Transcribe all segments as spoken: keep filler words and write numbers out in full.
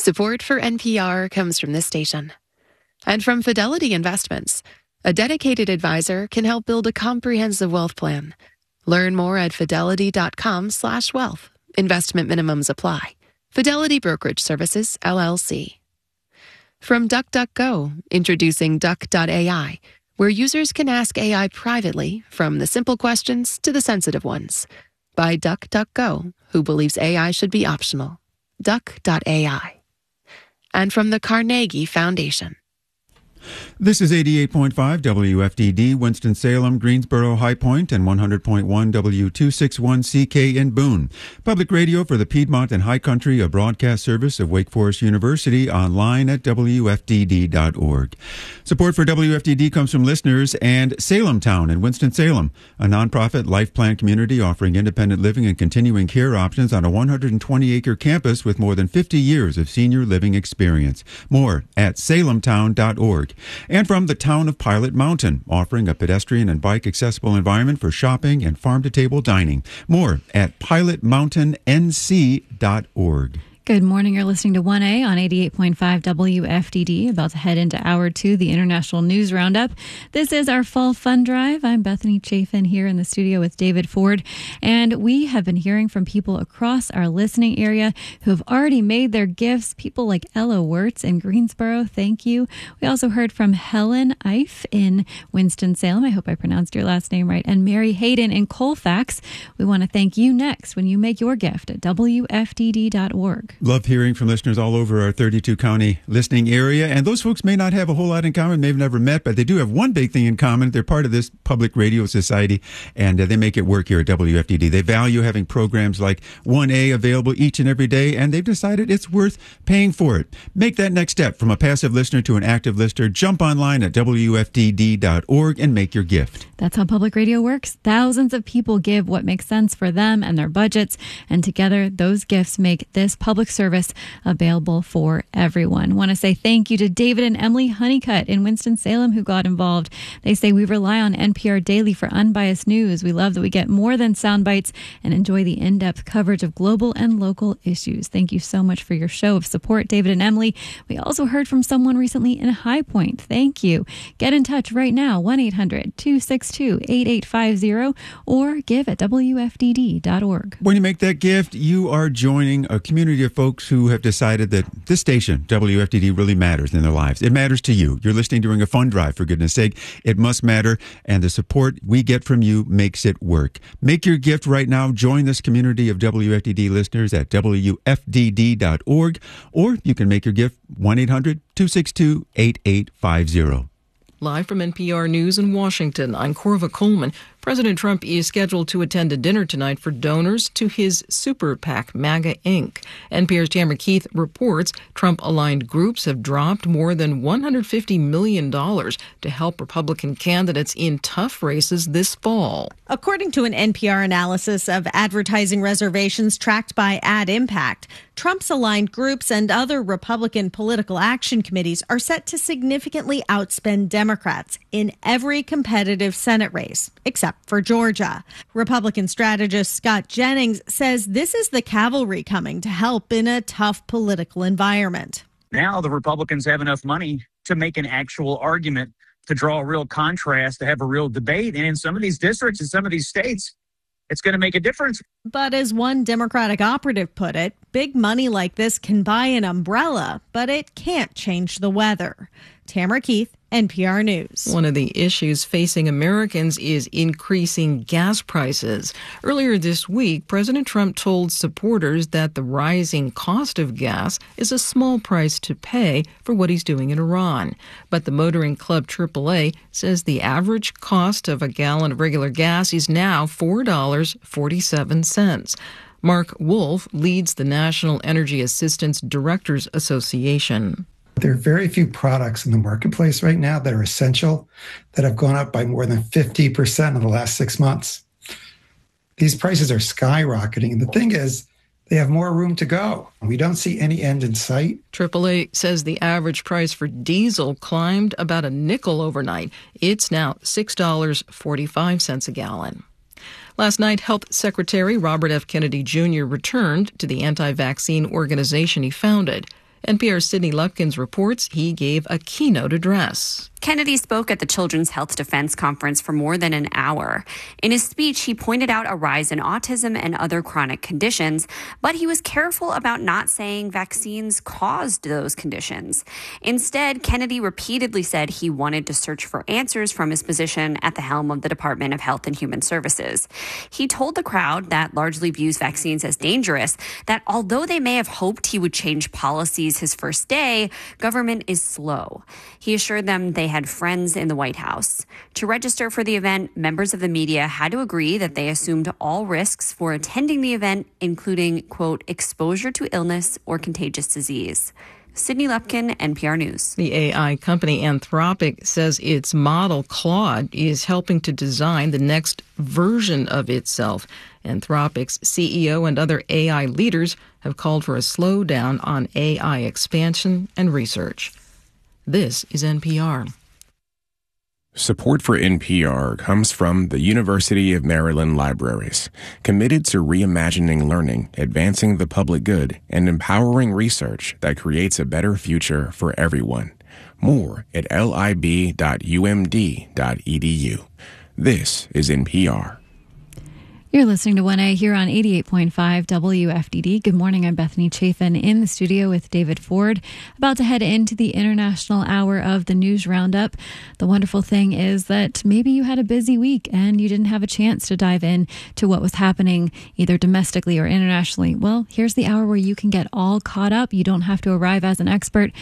Support for N P R comes from this station. And from Fidelity Investments. A dedicated advisor can help build a comprehensive wealth plan. Learn more at fidelity.com slash wealth. Investment minimums apply. Fidelity Brokerage Services, L L C. From DuckDuckGo, introducing Duck dot A I, where users can ask A I privately, from the simple questions to the sensitive ones. By DuckDuckGo, who believes A I should be optional. Duck dot A I. And from the Carnegie Foundation. This is eighty-eight point five W F D D, Winston-Salem, Greensboro, High Point, and one hundred point one W two sixty-one C K in Boone. Public radio for the Piedmont and High Country, a broadcast service of Wake Forest University, online at W F D D dot org. Support for W F D D comes from listeners and Salem Town in Winston-Salem, a nonprofit life plan community offering independent living and continuing care options on a one hundred twenty acre campus with more than fifty years of senior living experience. More at salem town dot org. And from the town of Pilot Mountain, offering a pedestrian and bike accessible environment for shopping and farm-to-table dining. More at pilot mountain n c dot org. Good morning. You're listening to one A on eighty-eight point five W F D D. About to head into hour two, the International News Roundup. This is our Fall Fund Drive. I'm Bethany Chafin here in the studio with David Ford. And we have been hearing from people across our listening area who have already made their gifts. People like Ella Wirtz in Greensboro. Thank you. We also heard from Helen Ife in Winston-Salem. I hope I pronounced your last name right. And Mary Hayden in Colfax. We want to thank you next when you make your gift at W F D D dot org. Love hearing from listeners all over our thirty-two county listening area. And those folks may not have a whole lot in common, they've never met, but they do have one big thing in common. They're part of this public radio society, and uh, they make it work here at W F D D. They value having programs like one A available each and every day, and they've decided it's worth paying for it. Make that next step from a passive listener to an active listener. Jump online at W F D D dot org and make your gift. That's how public radio works. Thousands of people give what makes sense for them and their budgets, and together those gifts make this public service available for everyone. Want to say thank you to David and Emily Honeycutt in Winston-Salem who got involved. They say we rely on N P R Daily for unbiased news. We love that we get more than sound bites and enjoy the in-depth coverage of global and local issues. Thank you so much for your show of support, David and Emily. We also heard from someone recently in High Point. Thank you. Get in touch right now, one eight hundred two six two eight eight five zero, or give at W F D D dot org. When you make that gift, you are joining a community of folks who have decided that this station, W F D D, really matters in their lives. It matters to you. You're listening during a fund drive, for goodness sake. It must matter, and the support we get from you makes it work. Make your gift right now. Join this community of W F D D listeners at W F D D dot org, or you can make your gift one eight hundred two six two eight eight five zero. Live from N P R News in Washington, I'm Corva Coleman. President Trump is scheduled to attend a dinner tonight for donors to his super PAC, MAGA Incorporated. N P R's Tamara Keith reports Trump-aligned groups have dropped more than one hundred fifty million dollars to help Republican candidates in tough races this fall. According to an N P R analysis of advertising reservations tracked by Ad Impact, Trump's aligned groups and other Republican political action committees are set to significantly outspend Democrats in every competitive Senate race, except for Georgia. Republican strategist Scott Jennings says this is the cavalry coming to help in a tough political environment. Now the Republicans have enough money to make an actual argument, to draw a real contrast, to have a real debate. And in some of these districts, in some of these states, it's going to make a difference. But as one Democratic operative put it, big money like this can buy an umbrella, but it can't change the weather. Tamara Keith, N P R News. One of the issues facing Americans is increasing gas prices. Earlier this week, President Trump told supporters that the rising cost of gas is a small price to pay for what he's doing in Iran. But the motoring club triple A says the average cost of a gallon of regular gas is now four dollars and forty-seven cents. Mark Wolf leads the National Energy Assistance Directors Association. There are very few products in the marketplace right now that are essential that have gone up by more than fifty percent in the last six months. These prices are skyrocketing. And the thing is, they have more room to go. We don't see any end in sight. triple A says the average price for diesel climbed about a nickel overnight. It's now six dollars and forty-five cents a gallon. Last night, Health Secretary Robert F. Kennedy Junior returned to the anti-vaccine organization he founded. N P R's Sydney Lupkins reports he gave a keynote address. Kennedy spoke at the Children's Health Defense Conference for more than an hour. In his speech, he pointed out a rise in autism and other chronic conditions, but he was careful about not saying vaccines caused those conditions. Instead, Kennedy repeatedly said he wanted to search for answers from his position at the helm of the Department of Health and Human Services. He told the crowd that largely views vaccines as dangerous that although they may have hoped he would change policies his first day, government is slow. He assured them they had friends in the White House. To register for the event, members of the media had to agree that they assumed all risks for attending the event, including, quote, exposure to illness or contagious disease. Sydney Lupkin, N P R News. The A I company Anthropic says its model Claude is helping to design the next version of itself. Anthropic's C E O and other A I leaders have called for a slowdown on A I expansion and research. This is N P R. Support for N P R comes from the University of Maryland Libraries, committed to reimagining learning, advancing the public good, and empowering research that creates a better future for everyone. More at lib dot u m d dot e d u. This is N P R. You're listening to one A here on eighty-eight point five W F D D. Good morning. I'm Bethany Chafin in the studio with David Ford, about to head into the international hour of the News Roundup. The wonderful thing is that maybe you had a busy week and you didn't have a chance to dive in to what was happening either domestically or internationally. Well, here's the hour where you can get all caught up. You don't have to arrive as an expert.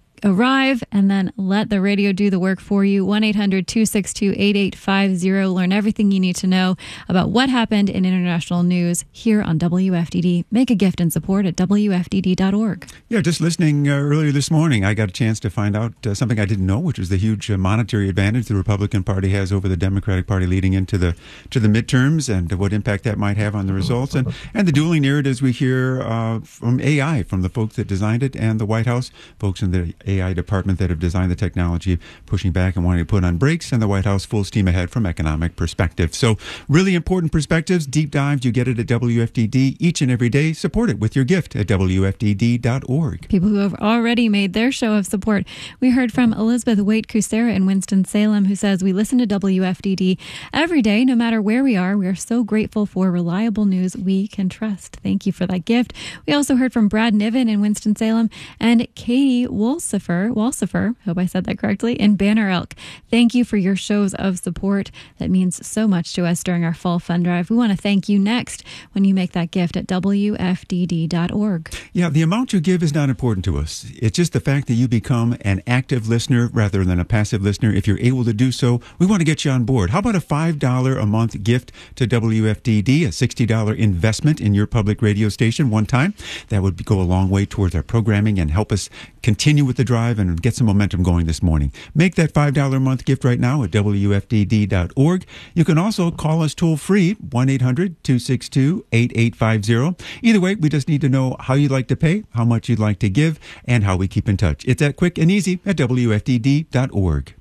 Arrive and then let the radio do the work for you. one eight hundred two six two eight eight five zero. Learn everything you need to know about what happened in international news here on W F D D. Make a gift and support at W F D D dot org. Yeah, just listening uh, earlier this morning, I got a chance to find out uh, something I didn't know, which was the huge uh, monetary advantage the Republican Party has over the Democratic Party leading into the to the midterms, and what impact that might have on the results, and, and the dueling narratives we hear uh, from A I, from the folks that designed it, and the White House, folks in the A I department that have designed the technology, pushing back and wanting to put on brakes, and the White House full steam ahead from economic perspective. So really important perspectives, deep dives, you get it at W F D D each and every day. Support it with your gift at W F D D dot org. People who have already made their show of support. We heard from Elizabeth Waite-Kucera in Winston-Salem, who says, we listen to W F D D every day, no matter where we are. We are so grateful for reliable news we can trust. Thank you for that gift. We also heard from Brad Niven in Winston-Salem and Katie Wolsifer Walsifer, hope I said that correctly, in Banner Elk. Thank you for your shows of support. That means so much to us during our fall fund drive. We want to thank you next when you make that gift at W F D D dot org. Yeah, the amount you give is not important to us. It's just the fact that you become an active listener rather than a passive listener. If you're able to do so, we want to get you on board. How about a five dollars a month gift to W F D D, a sixty dollars investment in your public radio station one time? That would go a long way towards our programming and help us continue with the drive and get some momentum going this morning. Make that five dollars a month gift right now at W F D D dot org. You can also call us toll free, one eight hundred two six two eight eight five zero. Either way, we just need to know how you'd like to pay, how much you'd like to give, and how we keep in touch. It's that quick and easy at W F D D dot org.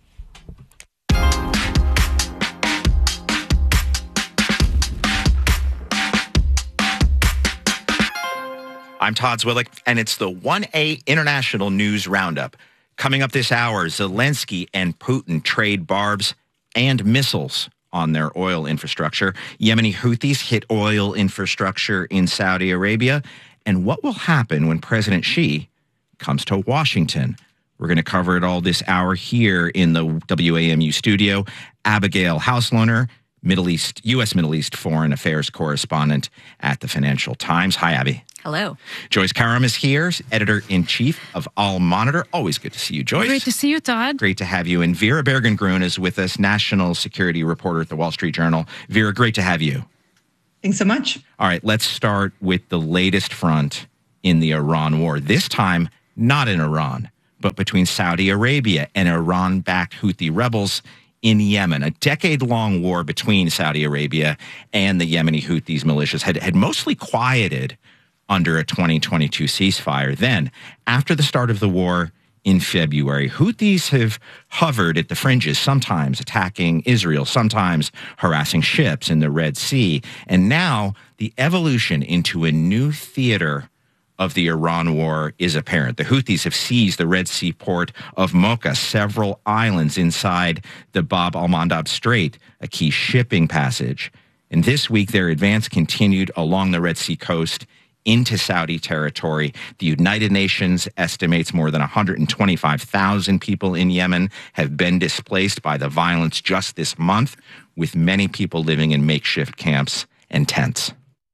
I'm Todd Zwillick, and it's the one A International News Roundup. Coming up this hour, Zelensky and Putin trade barbs and missiles on their oil infrastructure. Yemeni Houthis hit oil infrastructure in Saudi Arabia. And what will happen when President Xi comes to Washington? We're going to cover it all this hour here in the W A M U studio. Abigail Hauslohner, Middle East, U S Middle East Foreign Affairs correspondent at the Financial Times. Hi, Abby. Hello. Joyce Karam is here, editor-in-chief of All Monitor. Always good to see you, Joyce. Great to see you, Todd. Great to have you. And Vera Bergengruen is with us, national security reporter at the Wall Street Journal. Vera, great to have you. Thanks so much. All right, let's start with the latest front in the Iran war. This time, not in Iran, but between Saudi Arabia and Iran-backed Houthi rebels in Yemen. A decade-long war between Saudi Arabia and the Yemeni Houthis militias had, had mostly quieted under a twenty twenty-two ceasefire. Then, after the start of the war in February, Houthis have hovered at the fringes, sometimes attacking Israel, sometimes harassing ships in the Red Sea. And now, the evolution into a new theater of the Iran war is apparent. The Houthis have seized the Red Sea port of Mocha, several islands inside the Bab al-Mandab Strait, a key shipping passage. And this week, their advance continued along the Red Sea coast into Saudi territory. The United Nations estimates more than one hundred twenty-five thousand people in Yemen have been displaced by the violence just this month, with many people living in makeshift camps and tents.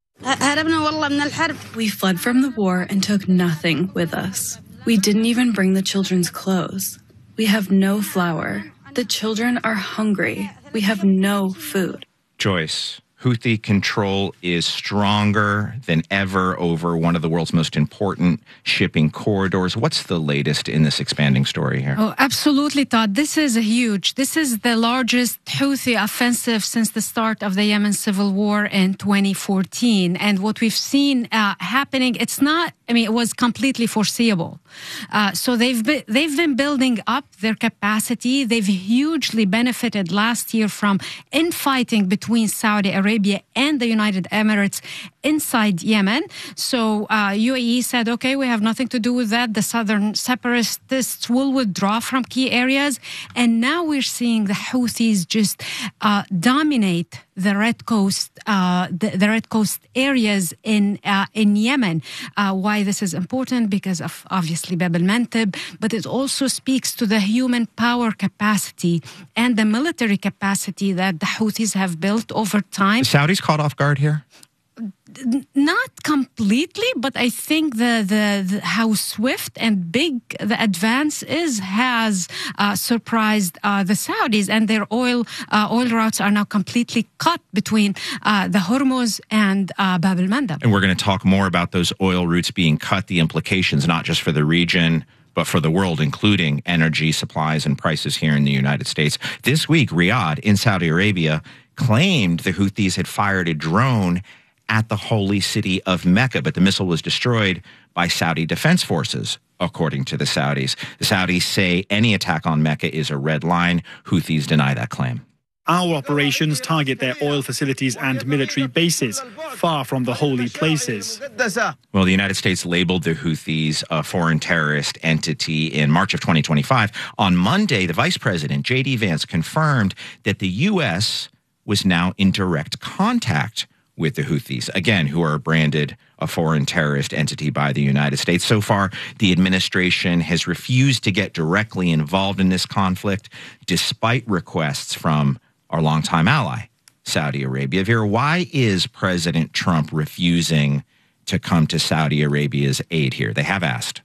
We fled from the war and took nothing with us. We didn't even bring the children's clothes. We have no flour. The children are hungry. We have no food. Joyce, Houthi control is stronger than ever over one of the world's most important shipping corridors. What's the latest in this expanding story here? Oh, absolutely, Todd. This is huge. This is the largest Houthi offensive since the start of the Yemen civil war in twenty fourteen. And what we've seen uh, happening, it's not, I mean, it was completely foreseeable. Uh, so they've been, they've been building up their capacity. They've hugely benefited last year from infighting between Saudi Arabia and the United Emirates inside Yemen. So uh, U A E said, okay, we have nothing to do with that. The southern separatists will withdraw from key areas. And now we're seeing the Houthis just uh, dominate the Red Coast, uh, the, the Red Coast areas in uh, in Yemen. Uh, why this is important? Because of obviously Bab al-Mandab, but it also speaks to the human power capacity and the military capacity that the Houthis have built over time. The Saudis caught off guard here? Not completely, but I think the, the, the how swift and big the advance is has uh, surprised uh, the Saudis, and their oil uh, oil routes are now completely cut between uh, the Hormuz and uh, Bab al-Mandab. And we're going to talk more about those oil routes being cut, the implications not just for the region, but for the world, including energy supplies and prices here in the United States. This week, Riyadh in Saudi Arabia claimed the Houthis had fired a drone at the holy city of Mecca, but the missile was destroyed by Saudi defense forces, according to the Saudis. The Saudis say any attack on Mecca is a red line. Houthis deny that claim. Our operations target their oil facilities and military bases, far from the holy places. Well, the United States labeled the Houthis a foreign terrorist entity in March of twenty twenty-five. On Monday, the Vice President, J D Vance, confirmed that the U S was now in direct contact with the Houthis, again, who are branded a foreign terrorist entity by the United States. So far, the administration has refused to get directly involved in this conflict, despite requests from our longtime ally, Saudi Arabia. Vera, why is President Trump refusing to come to Saudi Arabia's aid here? They have asked.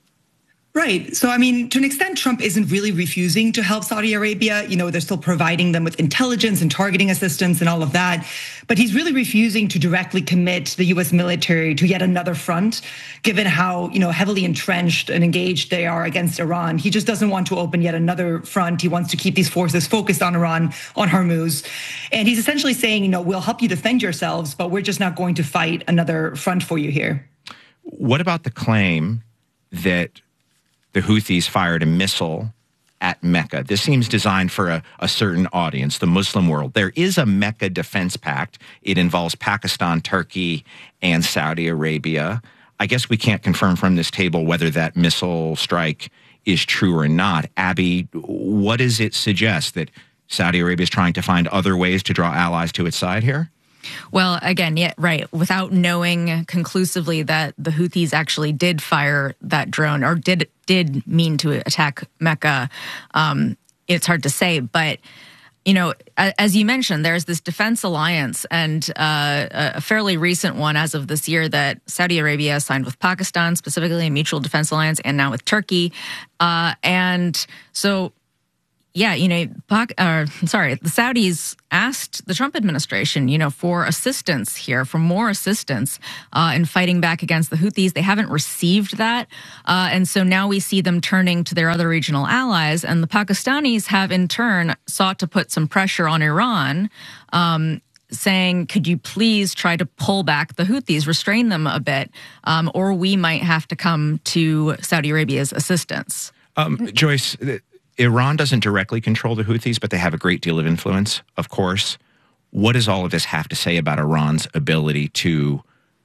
Right. So, I mean, to an extent, Trump isn't really refusing to help Saudi Arabia. You know, they're still providing them with intelligence and targeting assistance and all of that. But he's really refusing to directly commit the U S military to yet another front, given how, you know, heavily entrenched and engaged they are against Iran. He just doesn't want to open yet another front. He wants to keep these forces focused on Iran, on Hormuz. And he's essentially saying, you know, we'll help you defend yourselves, but we're just not going to fight another front for you here. What about the claim that the Houthis fired a missile at Mecca? This seems designed for a, a certain audience, the Muslim world. There is a Mecca Defense Pact. It involves Pakistan, Turkey, and Saudi Arabia. I guess we can't confirm from this table whether that missile strike is true or not. Abby, what does it suggest? That Saudi Arabia is trying to find other ways to draw allies to its side here? Well, again, yeah, right. Without knowing conclusively that the Houthis actually did fire that drone or did did mean to attack Mecca, um, it's hard to say. But, you know, as you mentioned, there's this defense alliance, and uh, a fairly recent one as of this year that Saudi Arabia signed with Pakistan, specifically a mutual defense alliance, and now with Turkey. Uh, and so... Yeah, you know, uh, sorry, the Saudis asked the Trump administration, you know, for assistance here, for more assistance uh, in fighting back against the Houthis. They haven't received that. Uh, and so now we see them turning to their other regional allies. And the Pakistanis have in turn sought to put some pressure on Iran, um, saying, could you please try to pull back the Houthis, restrain them a bit, um, or we might have to come to Saudi Arabia's assistance. Um, Joyce, Iran doesn't directly control the Houthis, but they have a great deal of influence, of course. What does all of this have to say about Iran's ability to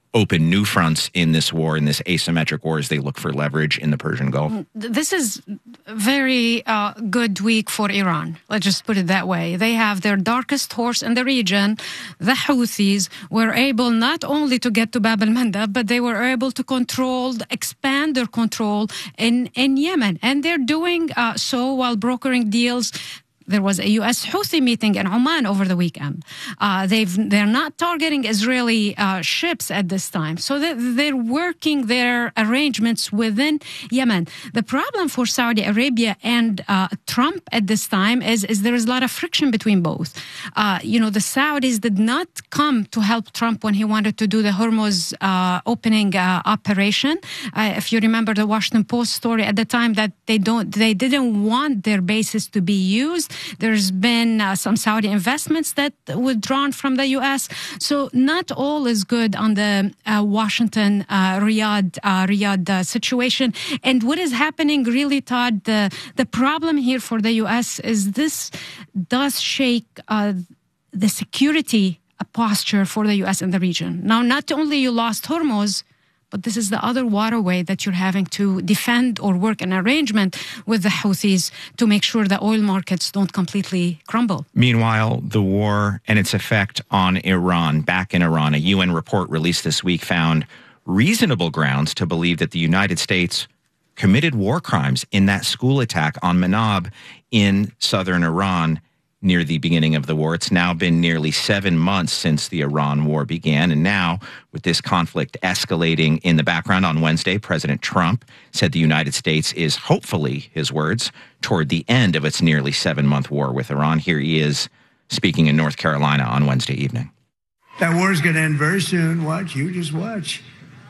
open new fronts in this war, in this asymmetric war, as they look for leverage in the Persian Gulf? This is a very uh, good week for Iran. Let's just put it that way. They have their darkest horse in the region. The Houthis were able not only to get to Bab el-Mandeb, but they were able to control, expand their control in, in Yemen. And they're doing uh, so while brokering deals. There was a U S Houthi meeting in Oman over the weekend. Uh, they've, they're not targeting Israeli uh, ships at this time. So they're, they're working their arrangements within Yemen. The problem for Saudi Arabia and uh, Trump at this time is, is there is a lot of friction between both. Uh, you know, the Saudis did not come to help Trump when he wanted to do the Hormuz uh, opening uh, operation. Uh, if you remember the Washington Post story at the time, that they don't, they didn't want their bases to be used. There's been uh, some Saudi investments that withdrawn from the U S. So not all is good on the uh, Washington, uh, Riyadh, uh, Riyadh uh, situation. And what is happening really, Todd, the, the problem here for the U S is this does shake uh, the security posture for the U S in the region. Now, not only you lost Hormuz, but this is the other waterway that you're having to defend or work an arrangement with the Houthis to make sure the oil markets don't completely crumble. Meanwhile, the war and its effect on Iran. Back in Iran, a U N report released this week found reasonable grounds to believe that the United States committed war crimes in that school attack on Manab in southern Iran near the beginning of the war. It's now been nearly seven months since the Iran war began. And now, with this conflict escalating in the background, on Wednesday, President Trump said the United States is hopefully, his words, toward the end of its nearly seven-month war with Iran. Here he is speaking in North Carolina on Wednesday evening. That war's going to end very soon. Watch. You just watch.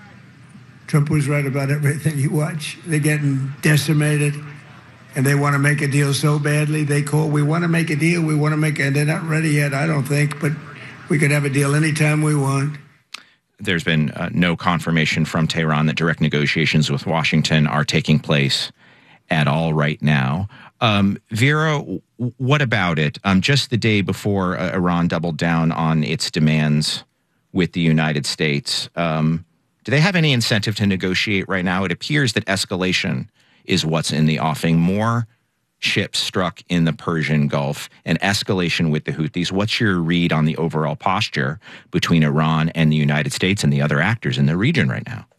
Trump was right about everything. You watch. They're getting decimated. And they want to make a deal so badly. They call, we want to make a deal. We want to make it. And they're not ready yet, I don't think. But we could have a deal anytime we want. There's been uh, no confirmation from Tehran that direct negotiations with Washington are taking place at all right now. Um, Vera, what about it? Um, just the day before uh, Iran doubled down on its demands with the United States, um, do they have any incentive to negotiate right now? It appears that escalation is what's in the offing. More ships struck in the Persian Gulf, an escalation with the Houthis. What's your read on the overall posture between Iran and the United States and the other actors in the region right now?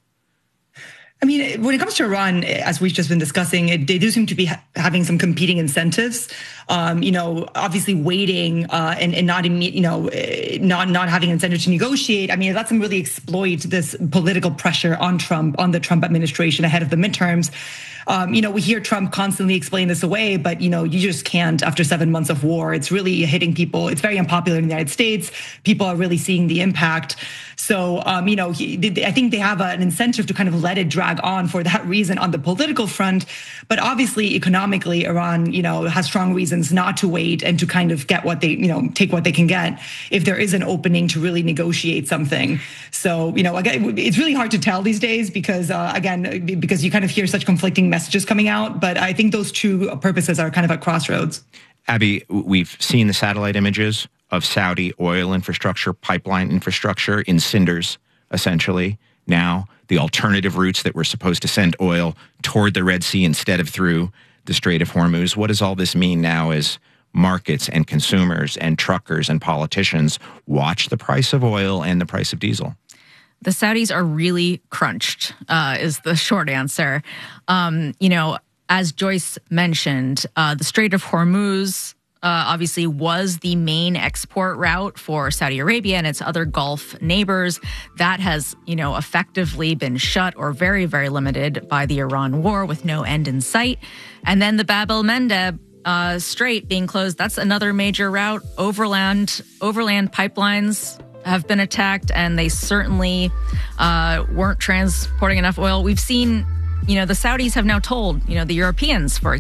I mean, when it comes to Iran, as we've just been discussing, it, they do seem to be ha- having some competing incentives. Um, you know, obviously waiting uh, and, and not, you know, not not having incentive to negotiate. I mean, it lets them really exploit this political pressure on Trump, on the Trump administration ahead of the midterms. Um, you know, we hear Trump constantly explain this away, but, you know, you just can't after seven months of war. It's really hitting people. It's very unpopular in the United States. People are really seeing the impact. So, um, you know, he, I think they have an incentive to kind of let it drag on for that reason on the political front. But obviously, economically, Iran, you know, has strong reasons not to wait and to kind of get what they, you know, take what they can get if there is an opening to really negotiate something. So, you know, again, it's really hard to tell these days because, uh, again, because you kind of hear such conflicting messages coming out. But I think those two purposes are kind of at crossroads. Abby, we've seen the satellite images of Saudi oil infrastructure, pipeline infrastructure in cinders, essentially. Now, the alternative routes that were supposed to send oil toward the Red Sea instead of through the Strait of Hormuz. What does all this mean now as markets and consumers and truckers and politicians watch the price of oil and the price of diesel? The Saudis are really crunched, uh, is the short answer. Um, you know, as Joyce mentioned, uh, the Strait of Hormuz Uh, obviously was the main export route for Saudi Arabia and its other Gulf neighbors. That has, you know, effectively been shut or very, very limited by the Iran war with no end in sight. And then the Bab el-Mandeb uh, Strait being closed, that's another major route. Overland, overland pipelines have been attacked, and they certainly uh, weren't transporting enough oil. We've seen, you know, the Saudis have now told, you know, the Europeans, for example,